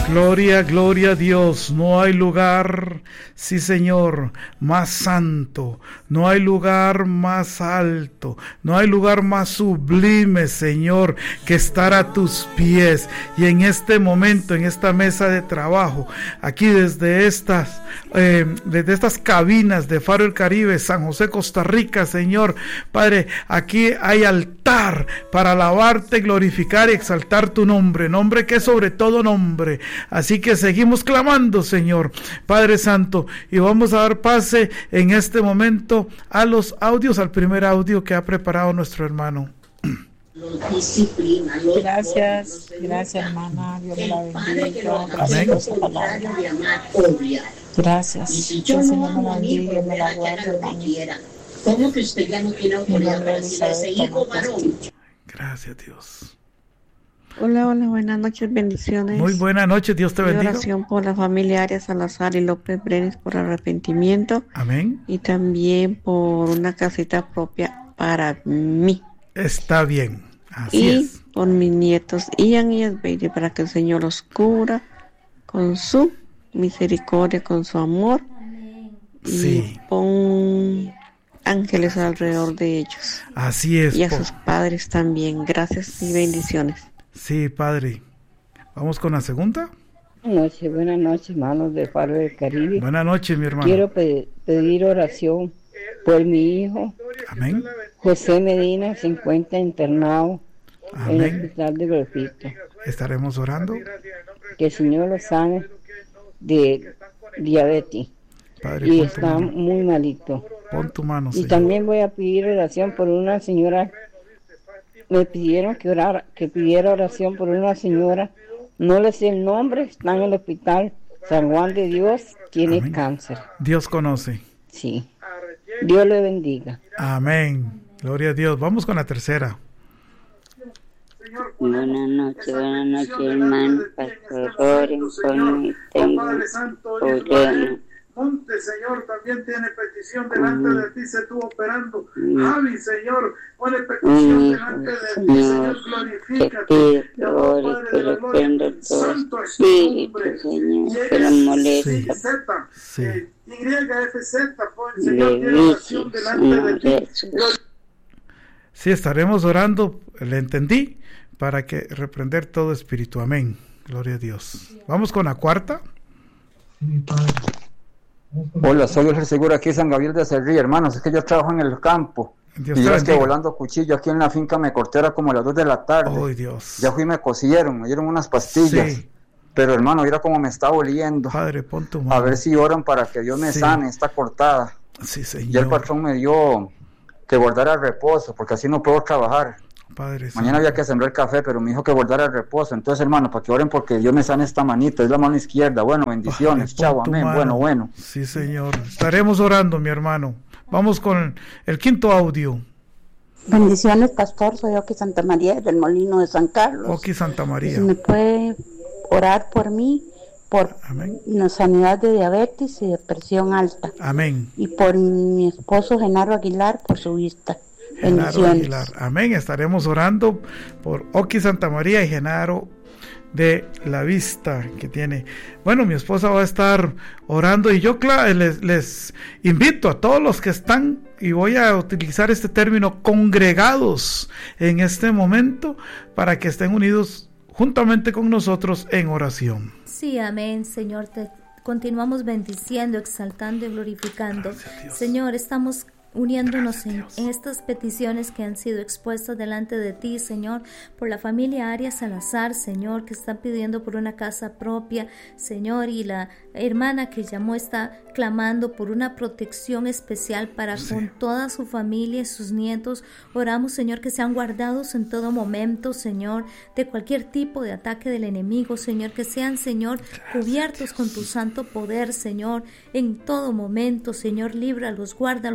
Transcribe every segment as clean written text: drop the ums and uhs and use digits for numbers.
Gloria, gloria a Dios. No hay lugar, sí Señor, más santo. No hay lugar más alto. No hay lugar más sublime, Señor, que estar a tus pies. Y en este momento, en esta mesa de trabajo, aquí desde estas cabinas de Faro del Caribe, San José, Costa Rica, Señor, Padre, aquí hay altar para alabarte, glorificar y exaltar tu nombre que es sobre todo nombre. Así que seguimos clamando, Señor, Padre Santo, y vamos a dar pase en este momento a los audios, al primer audio que ha preparado nuestro hermano. Gracias hermana, Dios la bendiga. Amén. Gracias. Que el Señor me la bendiga, me la guarde, hermano. ¿Cómo que usted ya no tiene autoridad para decir a ese hijo varón? Gracias, Dios. Hola, buenas noches, bendiciones. Muy buenas noches, Dios te bendiga. Oración por la familia Arias Salazar y López Brenes por arrepentimiento. Amén. Y también por una casita propia para mí. Está bien, así es. Y por mis nietos Ian y Esbeide, para que el Señor los cubra con su misericordia, con su amor. Sí. Y pon ángeles alrededor de ellos. Así es. Y a sus padres también. Gracias y bendiciones. Sí, Padre. Vamos con la segunda. Buenas noches, hermanos de Faro del Caribe. Buenas noches, mi hermano. Quiero pedir oración por mi hijo. Amén. José Medina se encuentra internado. Amén. En el hospital de Grofito. Estaremos orando. Que el Señor lo sane de diabetes. Padre, y está muy malito. Pon tu mano, y Señor. también voy a pedir oración por una señora. Me pidieron que pidiera oración por una señora, no le sé el nombre, está en el hospital San Juan de Dios, tiene Amén. cáncer. Dios conoce. Sí. Dios le bendiga. Amén. Gloria a Dios. Vamos con la tercera. Buenas noches, hermano. Pastor, oren por mí. Tengo un problema. Monte, Señor, también tiene petición delante de ti, se estuvo operando. Javi, Señor, pone petición delante de ti, Señor, glorifícate. Santo es tu nombre. Señor, que lo molesta. Sí. YFZ, Señor, tiene oración delante de ti. Sí, estaremos orando, le entendí, para que reprender todo espíritu. Amén. Gloria a Dios. Vamos con la cuarta. Hola, soy el seguro aquí en San Gabriel de Cerrí, hermanos. Es que yo trabajo en el campo. Dios y yo es que bendiga. volando cuchillo aquí en la finca me corté era como a las 2 de la tarde. Oh, Dios. Ya fui y me cosieron, me dieron unas pastillas. Sí. Pero hermano, mira cómo me está oliendo. Padre, pon tu mano. A ver si oran para que Dios me sane esta cortada. Sí, Señor. Ya el patrón me dio que guardara el reposo, porque así no puedo trabajar. Padre, mañana había que sembrar café, pero me dijo que guardara el reposo. Entonces, hermano, para que oren porque Dios me sane esta manita, es la mano izquierda. Bueno, bendiciones, Padre, chao, amén, bueno. Sí, Señor. Estaremos orando, mi hermano. Vamos con el quinto audio. Bendiciones, pastor. Soy Oki Santa María del Molino de San Carlos. Oki Santa María. Si me puede orar por mí, por la sanidad de diabetes y de presión alta. Amén. Y por mi esposo Genaro Aguilar, por su vista. Genaro Aguilar. Amén. Estaremos orando por Oki Santa María y Genaro de la vista que tiene. Bueno, mi esposa va a estar orando y yo les invito a todos los que están, y voy a utilizar este término, congregados en este momento, para que estén unidos juntamente con nosotros en oración. Sí, amén, Señor. Te continuamos bendiciendo, exaltando y glorificando. Señor, estamos uniéndonos en estas peticiones que han sido expuestas delante de ti, Señor, por la familia Arias Salazar, Señor, que están pidiendo por una casa propia, Señor, y la hermana que llamó está clamando por una protección especial para con toda su familia y sus nietos. Oramos, Señor, que sean guardados en todo momento, Señor, de cualquier tipo de ataque del enemigo, Señor, que sean, Señor, cubiertos con tu santo poder, Señor, en todo momento, Señor, líbralos, guárdalos, bendice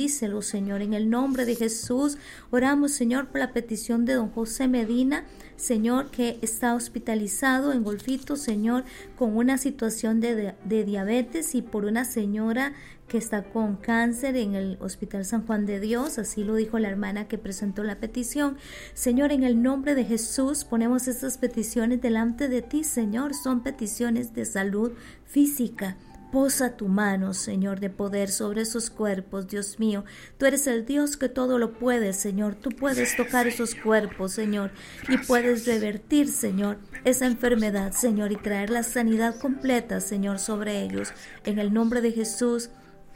bendícelo, Señor. En el nombre de Jesús, oramos, Señor, por la petición de don José Medina, Señor, que está hospitalizado en Golfito, Señor, con una situación de diabetes, y por una señora que está con cáncer en el Hospital San Juan de Dios. Así lo dijo la hermana que presentó la petición. Señor, en el nombre de Jesús, ponemos estas peticiones delante de ti, Señor. Son peticiones de salud física. Posa tu mano, Señor, de poder sobre esos cuerpos, Dios mío. Tú eres el Dios que todo lo puede, Señor. Tú puedes tocar esos cuerpos, Señor, y puedes revertir, Señor, esa enfermedad, Señor, y traer la sanidad completa, Señor, sobre ellos. En el nombre de Jesús.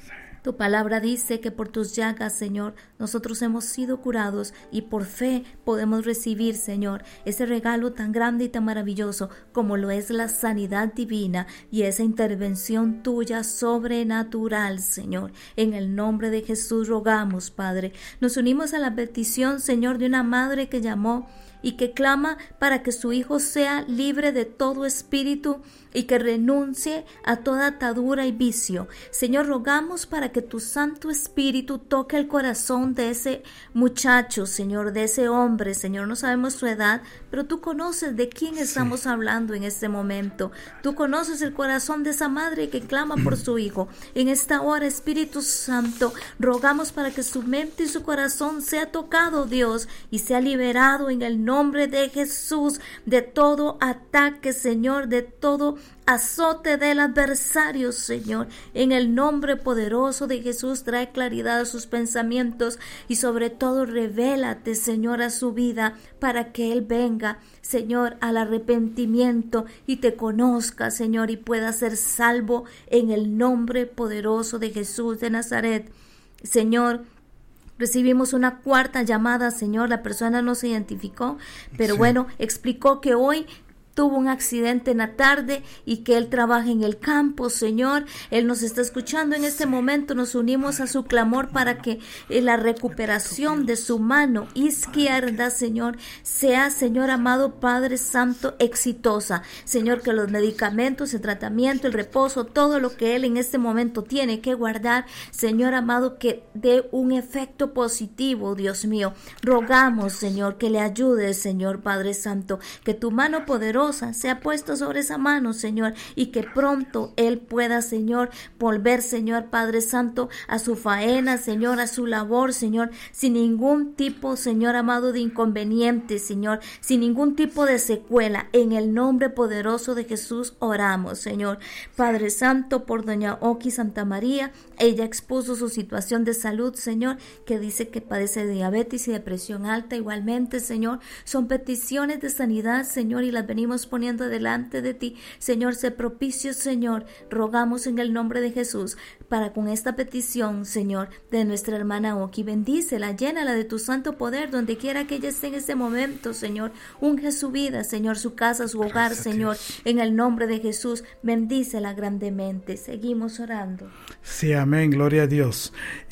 Tu palabra dice que por tus llagas, Señor, nosotros hemos sido curados, y por fe podemos recibir, Señor, ese regalo tan grande y tan maravilloso como lo es la sanidad divina y esa intervención tuya sobrenatural, Señor. En el nombre de Jesús rogamos, Padre. Nos unimos a la petición, Señor, de una madre que llamó y que clama para que su hijo sea libre de todo espíritu y que renuncie a toda atadura y vicio. Señor, rogamos para que tu Santo Espíritu toque el corazón de ese muchacho, Señor, de ese hombre. Señor, no sabemos su edad, pero tú conoces de quién estamos hablando en este momento. Tú conoces el corazón de esa madre que clama por su hijo. En esta hora, Espíritu Santo, rogamos para que su mente y su corazón sea tocado, Dios, y sea liberado en el nombre de Jesús de todo ataque, Señor, de todo azote del adversario, Señor. En el nombre poderoso de Jesús, trae claridad a sus pensamientos y sobre todo revélate, Señor, a su vida para que Él venga, Señor, al arrepentimiento y te conozca, Señor, y pueda ser salvo en el nombre poderoso de Jesús de Nazaret. Señor, recibimos una cuarta llamada, Señor. La persona no se identificó, pero bueno, explicó que hoy tuvo un accidente en la tarde y que él trabaja en el campo, Señor. Él nos está escuchando en este momento. Nos unimos a su clamor para que la recuperación de su mano izquierda, Señor, sea, Señor amado Padre Santo, exitosa. Señor, que los medicamentos, el tratamiento, el reposo, todo lo que él en este momento tiene que guardar, Señor amado, que dé un efecto positivo, Dios mío. Rogamos, Señor, que le ayudes, Señor Padre Santo, que tu mano poderosa sea puesto sobre esa mano, Señor, y que pronto él pueda, Señor, volver, Señor Padre Santo, a su faena, Señor, a su labor, Señor, sin ningún tipo, Señor amado, de inconveniente, Señor, sin ningún tipo de secuela. En el nombre poderoso de Jesús oramos, Señor. Padre Santo, por doña Oki Santa María, ella expuso su situación de salud, Señor, que dice que padece de diabetes y de presión alta igualmente, Señor. Son peticiones de sanidad, Señor, y las venimos poniendo delante de ti, Señor. Sé propicio, Señor. Rogamos en el nombre de Jesús para con esta petición, Señor, de nuestra hermana Oki. Bendícela, llénala de tu santo poder donde quiera que ella esté en este momento, Señor. Unge su vida, Señor, su casa, su hogar, gracias, Señor, Dios. En el nombre de Jesús, bendícela grandemente. Seguimos orando. Sí, amén, gloria a Dios.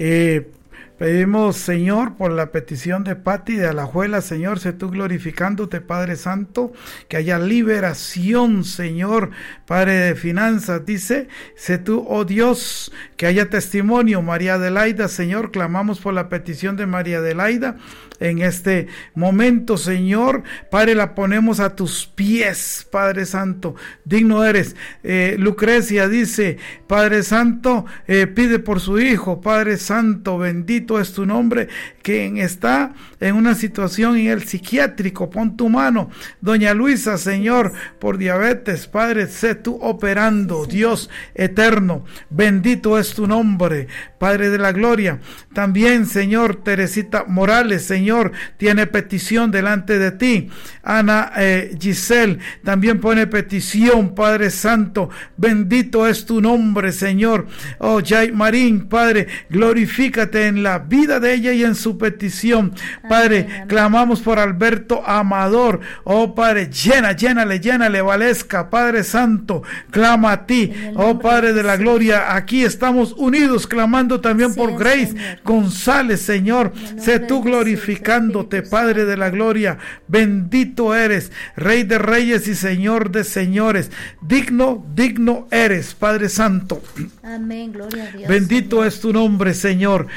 Pedimos, Señor, por la petición de Pati de Alajuela, Señor, sé tú glorificándote, Padre Santo, que haya liberación, Señor, Padre de finanzas, dice, sé tú, oh Dios, que haya testimonio, María Adelaida, Señor, clamamos por la petición de María Adelaida, en este momento, Señor, Padre, la ponemos a tus pies, Padre Santo, digno eres. Lucrecia dice, Padre Santo, pide por su hijo, Padre Santo, bendito es tu nombre, quien está en una situación en el psiquiátrico, pon tu mano. Doña Luisa, Señor, por diabetes, Padre, sé tú operando, Dios eterno, bendito es tu nombre, Padre de la gloria. También, Señor, Teresita Morales, Señor, tiene petición delante de ti. Ana Giselle también pone petición, Padre Santo, bendito es tu nombre, Señor. Oh, Jay Marín, Padre, glorifícate en la vida de ella y en su petición, Padre. Amén. Clamamos por Alberto Amador, oh Padre, llénale, Valesca, Padre Santo, clama a ti, oh Padre de la gloria. Aquí estamos unidos clamando también por Grace, Señor González, Señor, sé tú glorificándote, Padre de la gloria, bendito eres, Rey de reyes y Señor de señores, digno eres, Padre Santo. Amén, gloria a Dios. Bendito Señor es tu nombre, Señor. Clamamos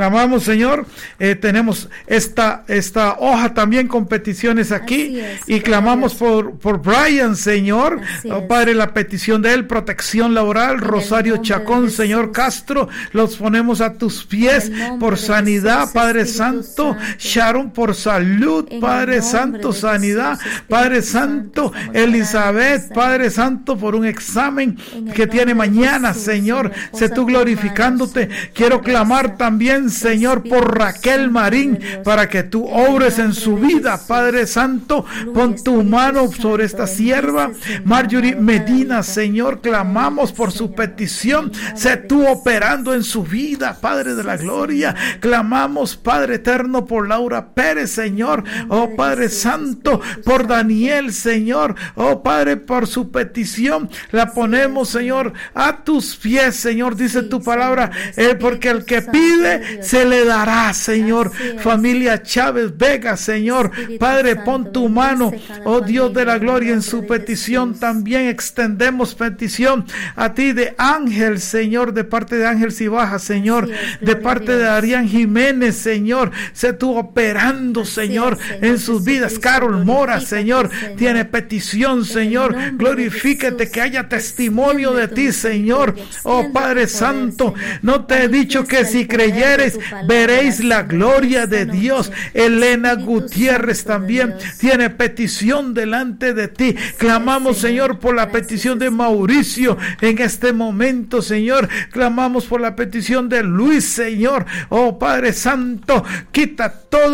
clamamos, Señor, tenemos esta hoja también con peticiones aquí, y clamamos por Brian, Señor, Padre, la petición de él, protección laboral, Rosario Chacón, Señor Castro, los ponemos a tus pies por sanidad, Padre Santo, Sharon por salud, Padre Santo, sanidad, Padre Santo, Elizabeth, Padre Santo, por un examen que tiene mañana, Señor, sé tú glorificándote. Quiero clamar también, Señor, por Raquel Marín, para que tú obres en su vida, Padre Santo, pon tu mano sobre esta sierva, Marjorie Medina, Señor, clamamos por su petición, sé tú operando en su vida, Padre de la gloria, clamamos, Padre eterno, por Laura Pérez, Señor, oh Padre Santo, por Daniel, Señor, oh Padre, por su petición, la ponemos, Señor, a tus pies, Señor, dice tu palabra, porque el que pide, se le dará, Señor, familia Chávez Vega, Señor, Padre, pon tu mano, oh Dios de la gloria, en su petición, también extendemos petición a ti de Ángel, Señor, de parte de Ángel Cibaja, Señor, de parte de Arián Jiménez, Señor, sé tú operando, Señor, en sus vidas. Carol Mora, Señor, tiene petición, Señor, glorifícate, que haya testimonio de ti, Señor, oh Padre Santo, no te he dicho que si creyeres veréis la gloria de Dios. Elena Gutiérrez también tiene petición delante de ti, clamamos, Señor, por la petición de Mauricio en este momento, Señor, clamamos por la petición de Luis, Señor, oh Padre Santo, quita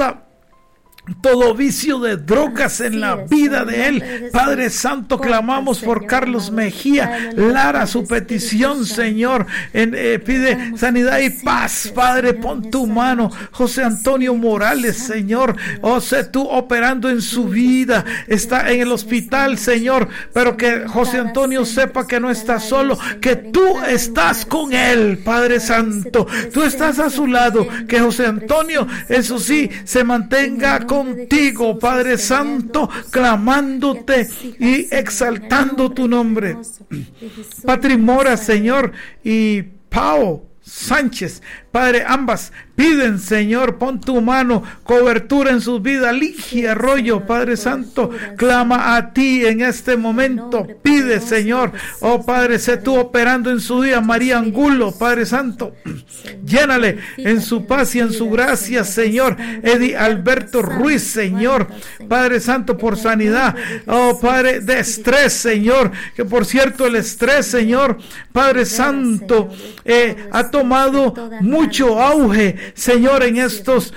todo vicio de drogas en la vida de él, Padre Santo, clamamos por Carlos Mejía Lara, su petición, Señor, pide sanidad y paz, Padre, pon tu mano, José Antonio Morales, Señor, oh, sé tú operando en su vida, está en el hospital, Señor, pero que José Antonio sepa que no está solo, que tú estás con él, Padre Santo, tú estás a su lado, que José Antonio, eso sí, se mantenga contigo, Padre Santo, clamándote y exaltando tu nombre. Patri Mora, Señor, y Pau Sánchez, Padre, ambas piden, Señor, pon tu mano, cobertura en sus vidas. Ligia Arroyo, Padre Santo, clama a ti en este momento, pide, Señor, oh Padre, sé tú operando en su día. María Angulo, Padre Santo, llénale en su paz y en su gracia, Señor. Eddie Alberto Ruiz, Señor, Padre Santo, por sanidad, oh Padre, de estrés, Señor, que por cierto el estrés, Señor, Padre Santo, ha tomado mucho auge, Señor, en estos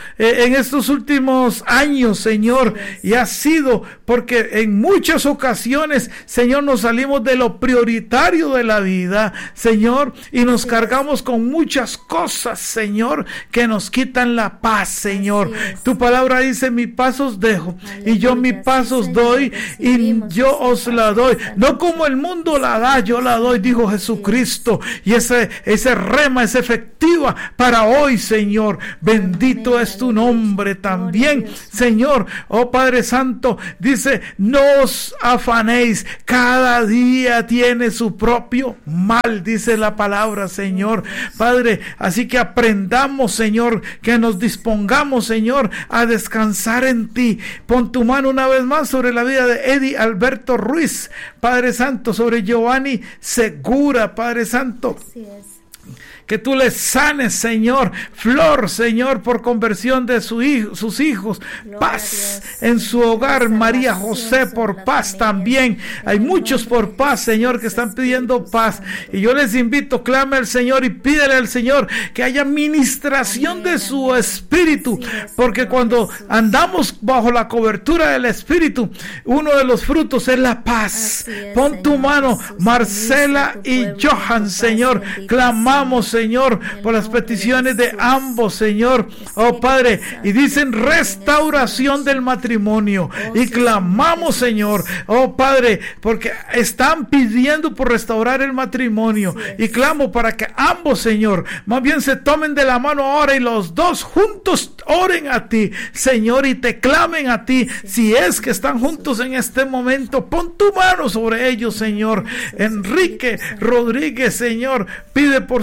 últimos años, Señor, y ha sido porque en muchas ocasiones, Señor, nos salimos de lo prioritario de la vida, Señor, y nos cargamos con muchas cosas, Señor, que nos quitan la paz, Señor. Tu palabra dice: mi paz os dejo y yo mi paz os doy, y yo os la doy, no como el mundo la da, yo la doy, dijo Jesucristo, y ese rema es efectiva para hoy, Señor. Bendito es tu nombre también, Señor. Oh Padre Santo, dice: no os afanéis, cada día tiene su propio mal, dice la palabra, Señor. Padre, así que aprendamos, Señor, que nos dispongamos, Señor, a descansar en ti. Pon tu mano una vez más sobre la vida de Eddie Alberto Ruiz, Padre Santo, sobre Giovanni Segura, Padre Santo. Así es. Que tú les sanes, Señor. Flor, Señor, por conversión de sus hijos. Paz en su hogar. María José, por paz también. Hay muchos por paz, Señor, que están pidiendo paz. Y yo les invito, clame al Señor y pídele al Señor que haya ministración de su espíritu. Porque cuando andamos bajo la cobertura del Espíritu, uno de los frutos es la paz. Pon tu mano, Marcela y Johan, Señor. Clamamos, Señor, por las peticiones de ambos, Señor, oh Padre, y dicen restauración del matrimonio, y clamamos, Señor, oh Padre, porque están pidiendo por restaurar el matrimonio, y clamo para que ambos, Señor, más bien se tomen de la mano ahora y los dos juntos oren a ti, Señor, y te clamen a ti. Si es que están juntos en este momento, pon tu mano sobre ellos, Señor. Enrique Rodríguez, Señor, pide por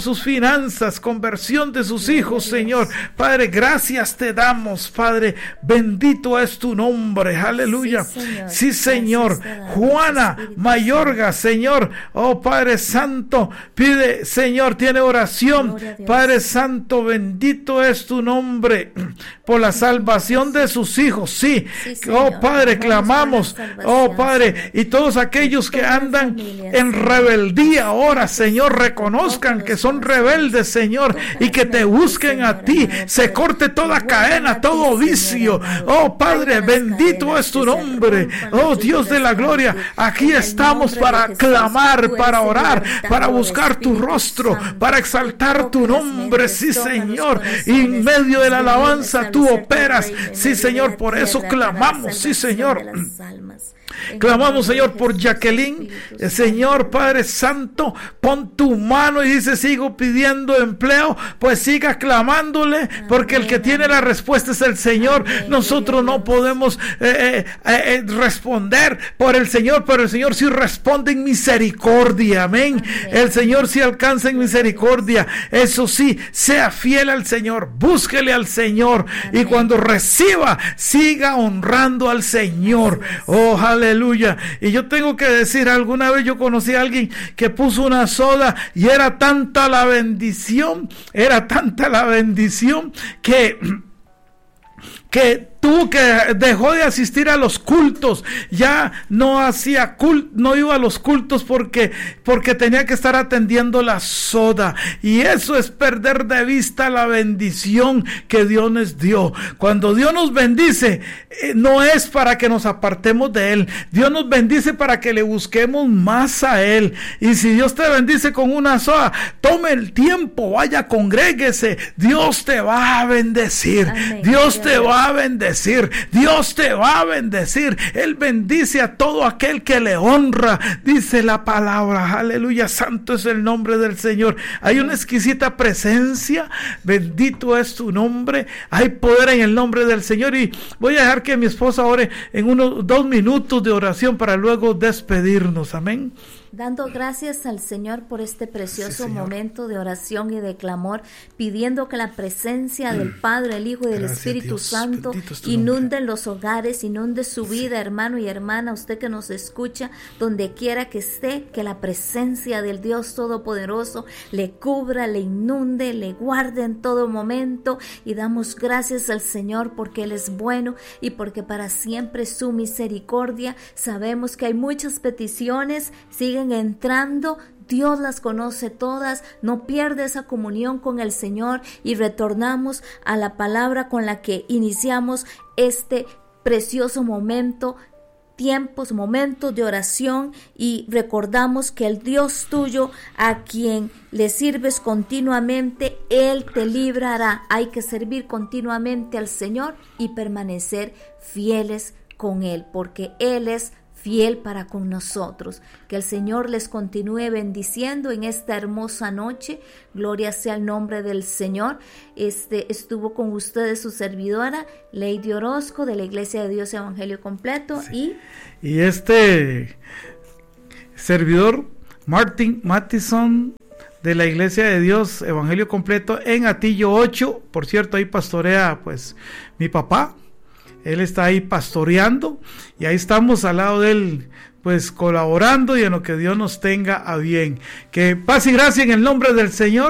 sus finanzas, conversión de sus hijos, Señor. Padre, gracias te damos, Padre, bendito es tu nombre, aleluya. Sí, Señor. Juana Mayorga, Señor, oh Padre Santo, pide, Señor, tiene oración, Padre Santo, bendito es tu nombre, por la salvación de sus hijos, sí, oh Padre, clamamos, oh Padre, y todos aquellos que andan en rebeldía ahora, Señor, reconozcan que son rebeldes, Señor, y que te busquen a ti, se corte toda cadena, todo vicio, oh Padre, bendito es tu nombre, oh Dios de la gloria, aquí estamos para clamar, para orar, para buscar tu rostro, para exaltar tu nombre, sí Señor, y en medio de la alabanza tú operas, sí Señor, por eso clamamos, sí Señor. Clamamos, Señor, por Jacqueline, Señor Padre Santo, pon tu mano y dice, sigo pidiendo empleo, pues siga clamándole, porque el que tiene la respuesta es el Señor. Nosotros no podemos responder por el Señor, pero el Señor sí responde en misericordia, amén. El Señor sí alcanza en misericordia, eso sí, sea fiel al Señor, búsquele al Señor, y cuando reciba, siga honrando al Señor. Oh, aleluya. Y yo tengo que decir, alguna vez yo conocí a alguien que puso una soda y era tanta la bendición que tuvo que dejó de asistir a los cultos, ya no hacía no iba a los cultos porque tenía que estar atendiendo la soda, y eso es perder de vista la bendición que Dios nos dio. Cuando Dios nos bendice, no es para que nos apartemos de Él, Dios nos bendice para que le busquemos más a Él. Y si Dios te bendice con una soda, tome el tiempo, vaya, congréguese, Dios te va a bendecir. Amén. Dios te va a bendecir. Dios te va a bendecir. Él bendice a todo aquel que le honra, dice la palabra. Aleluya, santo es el nombre del Señor. Hay una exquisita presencia, bendito es tu nombre. Hay poder en el nombre del Señor. Y voy a dejar que mi esposa ore en unos 2 minutos de oración para luego despedirnos. Amén. Dando gracias al Señor por este precioso momento de oración y de clamor, pidiendo que la presencia del Padre, el Hijo y del Espíritu Santo inunde los hogares, inunde su vida, hermano y hermana, usted que nos escucha, donde quiera que esté, que la presencia del Dios Todopoderoso le cubra, le inunde, le guarde en todo momento, y damos gracias al Señor porque Él es bueno y porque para siempre es su misericordia. Sabemos que hay muchas peticiones, siguen entrando, Dios las conoce todas, no pierde esa comunión con el Señor, y retornamos a la palabra con la que iniciamos este precioso momentos de oración, y recordamos que el Dios tuyo, a quien le sirves continuamente, Él te librará. Hay que servir continuamente al Señor y permanecer fieles con Él, porque Él es fiel para con nosotros. Que el Señor les continúe bendiciendo en esta hermosa noche. Gloria sea el nombre del Señor. Estuvo con ustedes su servidora, Lady Orozco, de la Iglesia de Dios Evangelio Completo. Sí. Y este servidor, Martin Mattison, de la Iglesia de Dios Evangelio Completo en Atillo 8. Por cierto, ahí pastorea pues mi papá. Él está ahí pastoreando, y ahí estamos al lado de él, pues colaborando, y en lo que Dios nos tenga a bien. Que paz y gracia en el nombre del Señor.